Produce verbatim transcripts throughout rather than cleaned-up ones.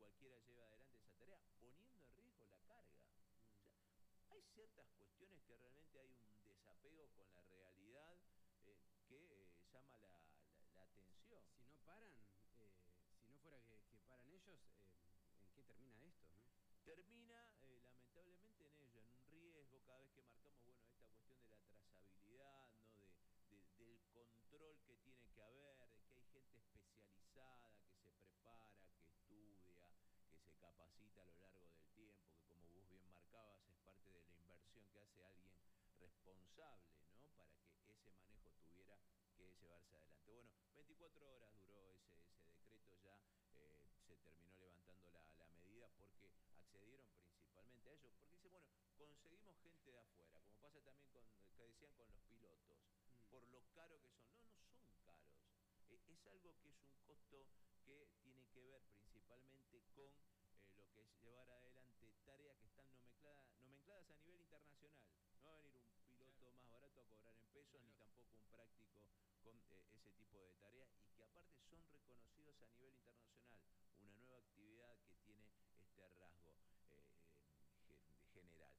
cualquiera lleve adelante esa tarea, poniendo en riesgo la carga. O sea, hay ciertas cuestiones que realmente hay un desapego con la realidad eh, que eh, llama la, la, la atención. Si no paran, eh, si no fuera que, que paran ellos, eh, ¿en qué termina esto, no? Termina, eh, lamentablemente, en ello, en un riesgo cada vez que marcamos, bueno, esta cuestión de la trazabilidad, ¿no? De, de, del control que tiene que haber, de que hay gente especializada que se prepara, que estudia, que se capacita a lo largo del tiempo, que como vos bien marcabas, es parte de la inversión que hace alguien responsable, ¿no? Para que ese manejo tuviera que llevarse adelante. Bueno, veinticuatro horas duró ese, ese decreto, ya eh, se terminó levantando la, la medida porque accedieron principalmente a ello, porque dice, bueno, conseguimos gente de afuera, como pasa también con, que decían con los pilotos, mm. por lo caro que son. No, no son caros. Eh, es algo que es un costo que tiene que ver principalmente con eh, lo que es llevar adelante tareas que están nomencladas, nomencladas a nivel internacional. No va a venir un piloto claro. más barato a cobrar en pesos, ni tampoco un práctico con eh, ese tipo de tareas, y que aparte son reconocidos a nivel internacional. Una nueva actividad que tiene este rasgo eh, general.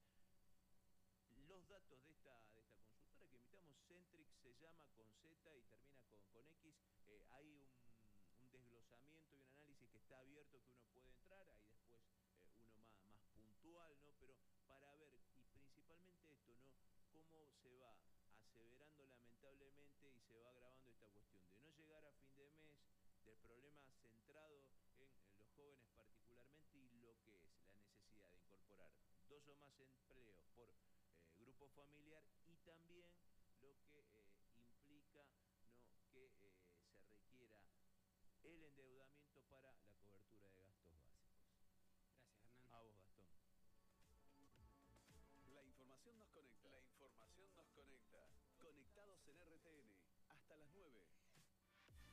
Los datos de esta, de esta consultora que invitamos, Centrix se llama con Z y termina con, con X, eh, hay un, un desglosamiento y un análisis que está abierto, que uno puede entrar, hay después eh, uno más, más puntual, ¿no? Pero para ver, y principalmente esto, ¿no? Cómo se va aseverando lamentablemente y se va agravando esta cuestión de no llegar a fin de mes, del problema centrado en, en los jóvenes particularmente, y lo que es la necesidad de incorporar dos o más empleos por eh, grupo familiar, y también lo que eh, implica, ¿no? que eh, se requiera el endeudamiento para la cobertura de gastos básicos. Gracias, Hernán. A vos, Gastón. La información nos conecta. La información nos conecta. Conectados en R T N. Hasta las nueve.